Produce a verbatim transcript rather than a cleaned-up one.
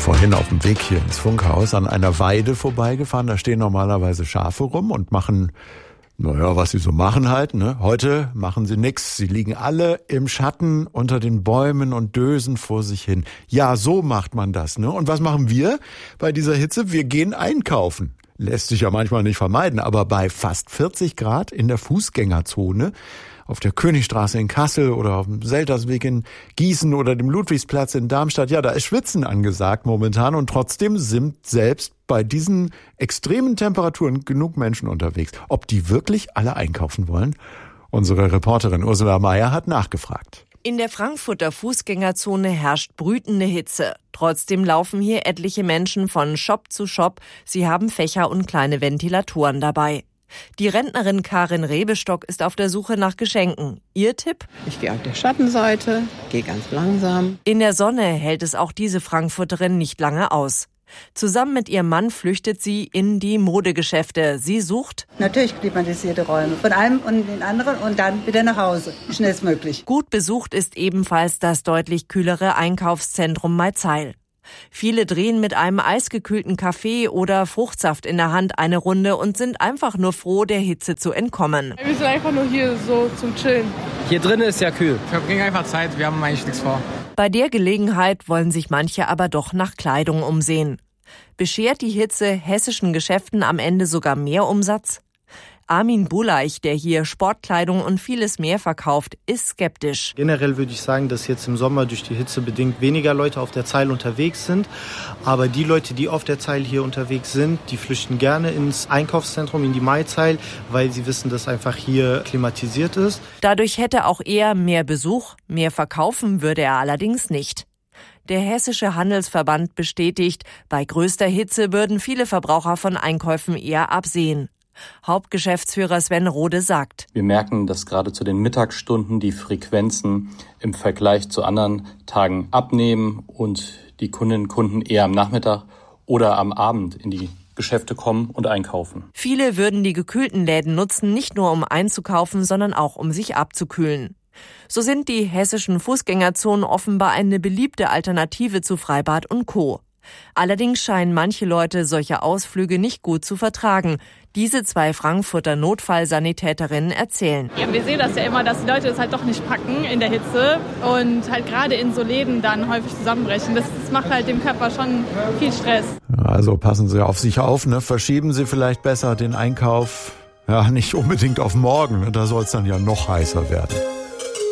Vorhin auf dem Weg hier ins Funkhaus an einer Weide vorbeigefahren. Da stehen normalerweise Schafe rum und machen, naja, was sie so machen halt, ne? Heute machen sie nix. Sie liegen alle im Schatten unter den Bäumen und dösen vor sich hin. Ja, so macht man das, ne? Und was machen wir bei dieser Hitze? Wir gehen einkaufen. Lässt sich ja manchmal nicht vermeiden, aber bei fast vierzig Grad in der Fußgängerzone auf der Königstraße in Kassel oder auf dem Seltersweg in Gießen oder dem Ludwigsplatz in Darmstadt, ja, da ist Schwitzen angesagt momentan und trotzdem sind selbst bei diesen extremen Temperaturen genug Menschen unterwegs. Ob die wirklich alle einkaufen wollen? Unsere Reporterin Ursula Meier hat nachgefragt. In der Frankfurter Fußgängerzone herrscht brütende Hitze. Trotzdem laufen hier etliche Menschen von Shop zu Shop. Sie haben Fächer und kleine Ventilatoren dabei. Die Rentnerin Karin Rebestock ist auf der Suche nach Geschenken. Ihr Tipp? Ich gehe auf der Schattenseite, gehe ganz langsam. In der Sonne hält es auch diese Frankfurterin nicht lange aus. Zusammen mit ihrem Mann flüchtet sie in die Modegeschäfte. Sie sucht natürlich klimatisierte Räume. Von einem und den anderen und dann wieder nach Hause. Schnellstmöglich. Gut besucht ist ebenfalls das deutlich kühlere Einkaufszentrum Maizeil. Viele drehen mit einem eisgekühlten Kaffee oder Fruchtsaft in der Hand eine Runde und sind einfach nur froh, der Hitze zu entkommen. Wir sind einfach nur hier so zum Chillen. Hier drin ist ja kühl. Wir verbringen einfach Zeit, wir haben eigentlich nichts vor. Bei der Gelegenheit wollen sich manche aber doch nach Kleidung umsehen. Beschert die Hitze hessischen Geschäften am Ende sogar mehr Umsatz? Armin Buleich, der hier Sportkleidung und vieles mehr verkauft, ist skeptisch. Generell würde ich sagen, dass jetzt im Sommer durch die Hitze bedingt weniger Leute auf der Zeil unterwegs sind. Aber die Leute, die auf der Zeil hier unterwegs sind, die flüchten gerne ins Einkaufszentrum, in die Maizeil, weil sie wissen, dass einfach hier klimatisiert ist. Dadurch hätte auch er mehr Besuch, mehr verkaufen würde er allerdings nicht. Der Hessische Handelsverband bestätigt, bei größter Hitze würden viele Verbraucher von Einkäufen eher absehen. Hauptgeschäftsführer Sven Rode sagt: Wir merken, dass gerade zu den Mittagsstunden die Frequenzen im Vergleich zu anderen Tagen abnehmen und die Kundinnen und Kunden eher am Nachmittag oder am Abend in die Geschäfte kommen und einkaufen. Viele würden die gekühlten Läden nutzen, nicht nur um einzukaufen, sondern auch um sich abzukühlen. So sind die hessischen Fußgängerzonen offenbar eine beliebte Alternative zu Freibad und Co. Allerdings scheinen manche Leute solche Ausflüge nicht gut zu vertragen. Diese zwei Frankfurter Notfallsanitäterinnen erzählen. Ja, wir sehen das ja immer, dass die Leute das halt doch nicht packen in der Hitze und halt gerade in so Läden dann häufig zusammenbrechen. Das, das macht halt dem Körper schon viel Stress. Also passen Sie auf sich auf, ne? Verschieben Sie vielleicht besser den Einkauf, ja, nicht unbedingt auf morgen, ne? Da soll es dann ja noch heißer werden.